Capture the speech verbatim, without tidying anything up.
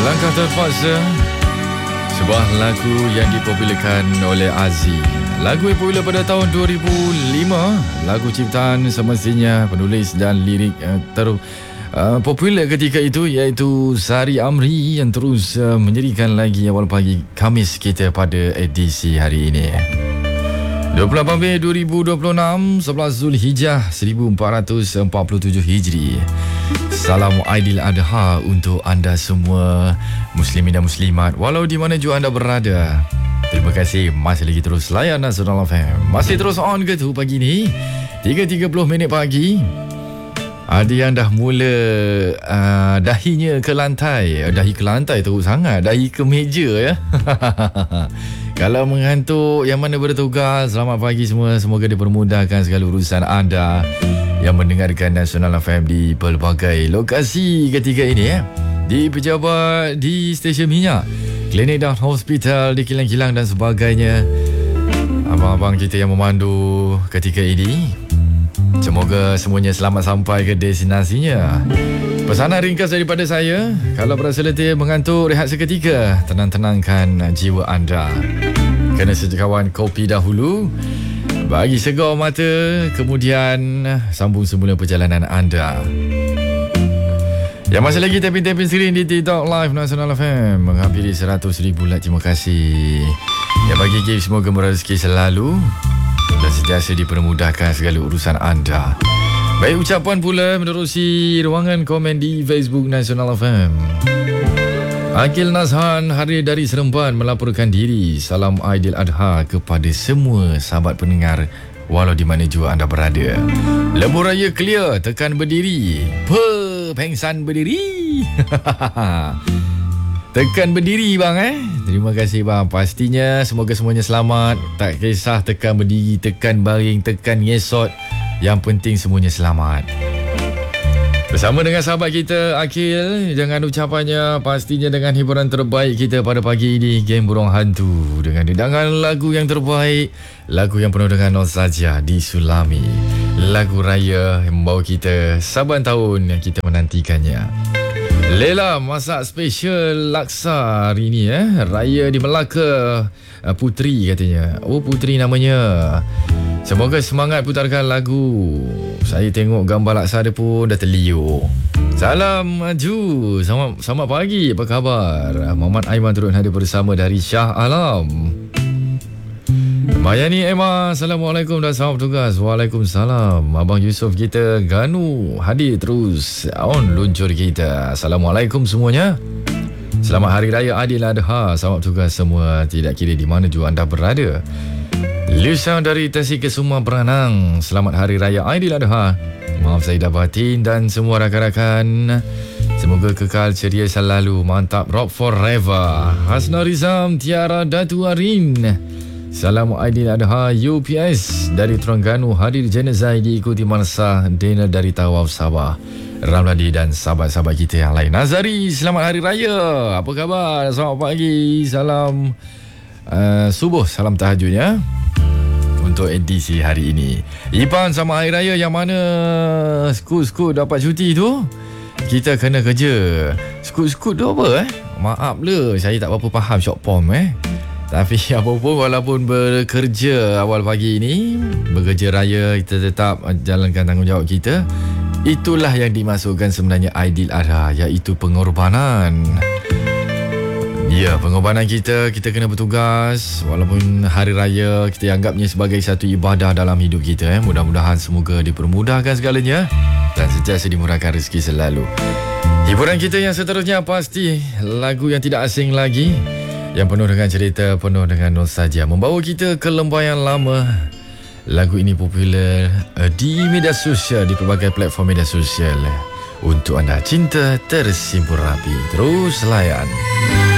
Langkah Terpaksa, sebuah lagu yang dipopularkan oleh Aziz. Lagu yang popular pada tahun dua ribu lima. Lagu ciptaan semestinya penulis dan lirik uh, ter uh, popular ketika itu iaitu Sari Amri yang terus uh, menjadikan lagi awal pagi Khamis kita pada edisi hari ini. dua puluh lapan Mei dua ribu dua puluh enam, sebelas Zulhijjah seribu empat ratus empat puluh tujuh Hijri. Salam Aidil Adha untuk anda semua muslimin dan muslimat walau di mana juga anda berada. Terima kasih masih lagi terus layan Nasional F M. Masih terus on ke tu pagi ni tiga tiga puluh minit pagi. Ada yang dah mula uh, dahinya ke lantai. Dahi ke lantai teruk sangat. Dahi ke meja ya. Kalau mengantuk yang mana bertugas, selamat pagi semua. Semoga dipermudahkan segala urusan anda yang mendengarkan Nasional F M di pelbagai lokasi ketika ini ya. Di pejabat, di stesen minyak, klinik dan hospital, di kilang-kilang dan sebagainya. Abang-abang kita yang memandu ketika ini, semoga semuanya selamat sampai ke destinasinya. Pesanan ringkas daripada saya, kalau berasa letih mengantuk, rehat seketika, tenang-tenangkan jiwa anda. Kena sejakawan kopi dahulu, bagi segar mata, kemudian sambung semula perjalanan anda. Yang masih lagi taping-taping screen di TikTok Live Nasional F M menghampiri seratus ribu like. Terima kasih. Yang bagi gift semoga murah rezeki selalu dan sentiasa dipermudahkan segala urusan anda. Baik, ucapan pula menerusi ruangan komen di Facebook Nasional F M. Akil Nazhan hari dari Seremban melaporkan diri. Salam Aidil Adha kepada semua sahabat pendengar walau di mana juga anda berada. Lembu raya clear, tekan berdiri. Pe, pengsan berdiri. Tekan berdiri bang eh. Terima kasih bang. Pastinya semoga semuanya selamat. Tak kisah tekan berdiri, tekan baring, tekan ngesot. Yang penting semuanya selamat. Bersama dengan sahabat kita Akil, dengan ucapannya, pastinya dengan hiburan terbaik kita pada pagi ini, Game Burung Hantu, dengan hidangan lagu yang terbaik, lagu yang penuh dengan nostalgia di Sulami. Lagu raya yang membawa kita saban tahun yang kita menantikannya. Lela masak spesial laksa hari ini eh. Raya di Melaka. Putri katanya. Oh, Putri namanya. Semoga semangat putarkan lagu. Saya tengok gambar laksa dia pun dah terliur. Salam Ju. Selamat, selamat pagi. Apa khabar? Muhammad Aiman turut hadir bersama dari Shah Alam. Mayani Emma, Assalamualaikum dan selamat bertugas. Waalaikumsalam. Abang Yusof kita Ganu hadir terus on luncur kita. Assalamualaikum semuanya. Selamat Hari Raya Aidil Adha. Selamat bertugas semua, tidak kira di mana juga anda berada. Lusa dari Tasik Kesuma Beranang, selamat Hari Raya Aidil Adha. Maaf saya dah batin dan semua rakan-rakan, semoga kekal ceria selalu. Mantap, rock forever. Hasna Rizam, Tiara Datu Arin, salam Aidil Adha. U P S dari Terengganu hadir jenazah diikuti Marsa Dena dari Tawaf Sabah, Ramladi dan sahabat-sahabat kita yang lain. Nazari, selamat Hari Raya. Apa khabar? Selamat pagi. Salam uh, subuh, salam tahajudnya untuk edisi hari ini. Ipan sama Hari Raya yang mana skut-skut dapat cuti tu, kita kena kerja. Skut-skut tu apa eh? Maaf lah, saya tak berapa faham short form eh. Tapi apapun, walaupun bekerja awal pagi ini, bekerja raya, kita tetap jalankan tanggungjawab kita. Itulah yang dimasukkan sebenarnya Aidil Adha, iaitu pengorbanan. Ya, pengorbanan kita, kita kena bertugas. Walaupun hari raya, kita anggapnya sebagai satu ibadah dalam hidup kita eh. Mudah-mudahan semoga dipermudahkan segalanya dan sentiasa dimurahkan rezeki selalu. Hiburan kita yang seterusnya pasti lagu yang tidak asing lagi, yang penuh dengan cerita, penuh dengan nostalgia, membawa kita ke lembayan lama. Lagu ini popular uh, di media sosial, di pelbagai platform media sosial. Untuk anda, Cinta Tersimpul Rapi. Terus layan.